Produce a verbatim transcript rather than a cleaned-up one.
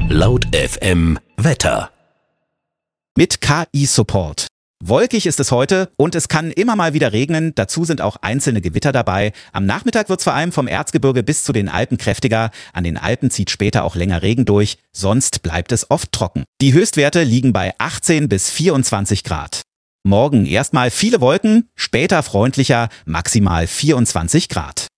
Laut F M Wetter. Mit K I-Support. Wolkig ist es heute und es kann immer mal wieder regnen. Dazu sind auch einzelne Gewitter dabei. Am Nachmittag wird es vor allem vom Erzgebirge bis zu den Alpen kräftiger. An den Alpen zieht später auch länger Regen durch. Sonst bleibt es oft trocken. Die Höchstwerte liegen bei achtzehn bis vierundzwanzig Grad. Morgen erstmal viele Wolken, später freundlicher, maximal vierundzwanzig Grad.